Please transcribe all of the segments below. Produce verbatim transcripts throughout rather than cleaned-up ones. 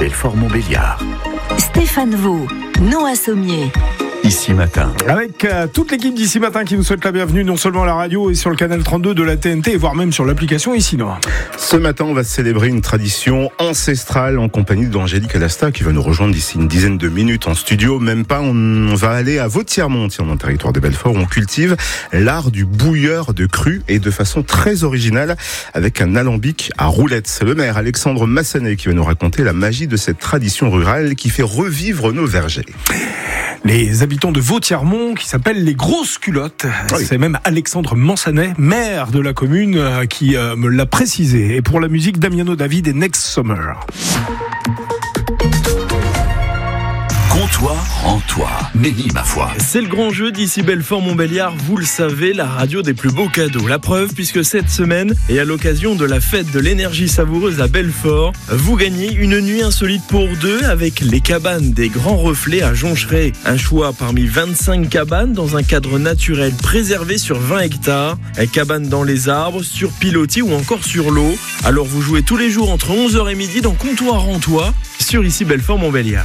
Belfort-Montbéliard. Stéphane Vaux, Noah Sommier. Ici Matin. Avec euh, toute l'équipe d'Ici Matin qui vous souhaite la bienvenue non seulement à la radio et sur le canal trente-deux de la T N T, voire même sur l'application Ici Noah. Ce matin, on va célébrer une tradition ancestrale en compagnie d'Angélique Alasta qui va nous rejoindre d'ici une dizaine de minutes en studio. Même pas, on va aller à Vautièrmont, dans le territoire de Belfort, où on cultive l'art du bouilleur de cru et de façon très originale avec un alambic à roulettes. C'est le maire Alexandre Massanet qui va nous raconter la magie de cette tradition rurale qui fait revivre nos vergers. Les habitants de Vautièrmont qui s'appellent les grosses culottes. Oui. C'est même Alexandre Massanet, maire de la commune, qui euh, me l'a précisé. Et pour la musique, Damiano David et Next Summer. Comptoir, rends-toi. Mélie, ma foi. C'est le grand jeu d'ici Belfort-Montbéliard, vous le savez, la radio des plus beaux cadeaux. La preuve, puisque cette semaine, et à l'occasion de la fête de l'énergie savoureuse à Belfort, vous gagnez une nuit insolite pour deux avec les cabanes des Grands Reflets à Joncheret. Un choix parmi vingt-cinq cabanes dans un cadre naturel préservé sur vingt hectares. Cabanes dans les arbres, sur pilotis ou encore sur l'eau. Alors vous jouez tous les jours entre onze heures et midi dans Comptoir, rends-toi, sur ici Belfort-Montbéliard.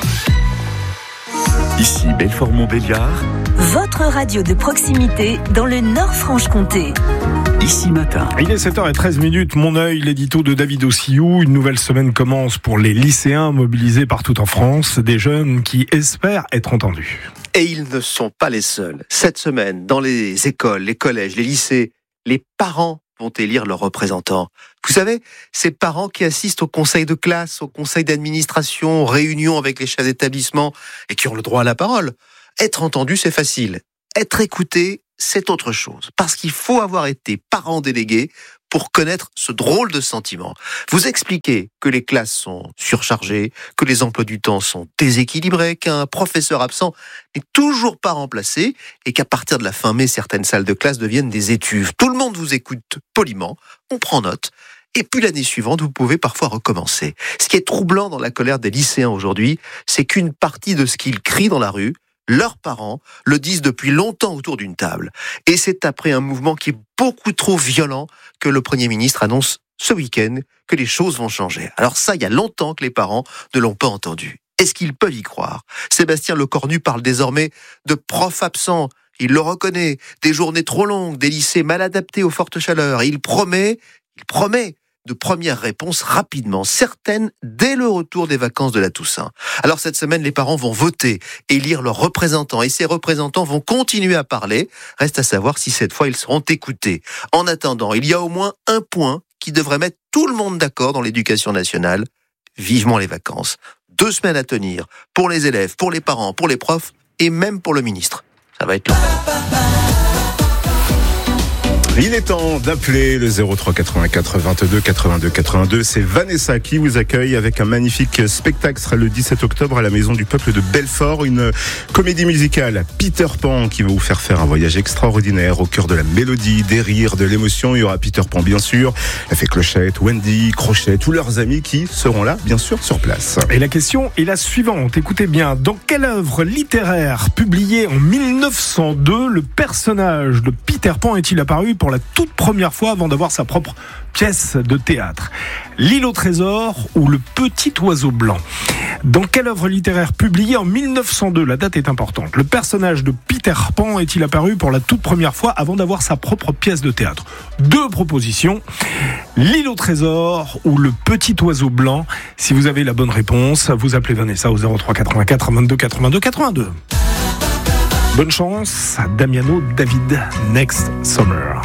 Ici Belfort-Montbéliard, votre radio de proximité dans le Nord-Franche-Comté. Ici Matin. Il est sept heures treize minutes, mon œil, l'édito de David Ossiou. Une nouvelle semaine commence pour les lycéens mobilisés partout en France, des jeunes qui espèrent être entendus. Et ils ne sont pas les seuls. Cette semaine, dans les écoles, les collèges, les lycées, les parents vont élire leurs représentants. Vous savez, ces parents qui assistent au conseil de classe, au conseil d'administration, aux réunions avec les chefs d'établissement et qui ont le droit à la parole. Être entendu, c'est facile. Être écouté, c'est autre chose. Parce qu'il faut avoir été parent délégué pour connaître ce drôle de sentiment. Vous expliquez que les classes sont surchargées, que les emplois du temps sont déséquilibrés, qu'un professeur absent n'est toujours pas remplacé et qu'à partir de la fin mai, certaines salles de classe deviennent des étuves. Tout le monde vous écoute poliment, on prend note. Et puis l'année suivante, vous pouvez parfois recommencer. Ce qui est troublant dans la colère des lycéens aujourd'hui, c'est qu'une partie de ce qu'ils crient dans la rue, leurs parents le disent depuis longtemps autour d'une table. Et c'est après un mouvement qui est beaucoup trop violent que le Premier ministre annonce ce week-end que les choses vont changer. Alors ça, il y a longtemps que les parents ne l'ont pas entendu. Est-ce qu'ils peuvent y croire ? Sébastien Lecornu parle désormais de profs absents. Il le reconnaît. Des journées trop longues, des lycées mal adaptés aux fortes chaleurs. Et il promet, il promet de premières réponses rapidement, certaines dès le retour des vacances de la Toussaint. Alors cette semaine, les parents vont voter, élire leurs représentants, et ces représentants vont continuer à parler. Reste à savoir si cette fois ils seront écoutés. En attendant, il y a au moins un point qui devrait mettre tout le monde d'accord dans l'éducation nationale. Vivement les vacances. Deux semaines à tenir, pour les élèves, pour les parents, pour les profs, et même pour le ministre. Ça va être long. Il est temps d'appeler le zéro trois quatre-vingt-quatre vingt-deux quatre-vingt-deux quatre-vingt-deux. C'est Vanessa qui vous accueille avec un magnifique spectacle. Ce sera le dix-sept octobre à la Maison du Peuple de Belfort. Une comédie musicale, Peter Pan, qui va vous faire faire un voyage extraordinaire au cœur de la mélodie, des rires, de l'émotion. Il y aura Peter Pan, bien sûr. La Fée Clochette, Wendy, Crochet, tous leurs amis qui seront là, bien sûr, sur place. Et la question est la suivante. Écoutez bien. Dans quelle œuvre littéraire publiée en mille neuf cent deux le personnage de Peter Pan est-il apparu pour la toute première fois avant d'avoir sa propre pièce de théâtre? L'île au trésor ou Le Petit Oiseau Blanc? Dans quelle œuvre littéraire publiée en mille neuf cent deux, la date est importante, le personnage de Peter Pan est-il apparu pour la toute première fois avant d'avoir sa propre pièce de théâtre? Deux propositions, L'île au trésor ou Le Petit Oiseau Blanc. Si vous avez la bonne réponse, vous appelez Vanessa au zéro trois quatre-vingt-quatre vingt-deux quatre-vingt-deux quatre-vingt-deux. Bonne chance, Damiano David, Next Summer.